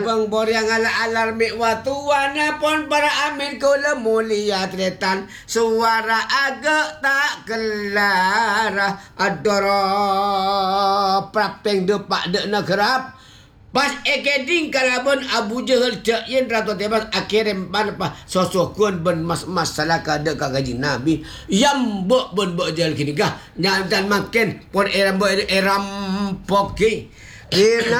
bang boryang ala mi watuana pon para amin kula mulia tretan suara agak tak kelar adoro prapeng depak de nagrap pas ekeding kalabon Abu Jahal cak yen ratu tebas akhirnya pan pa sosokun ben masalah kada kagaji nabi yang bok ben bok jahal kini kah nyantan makin pon eram poki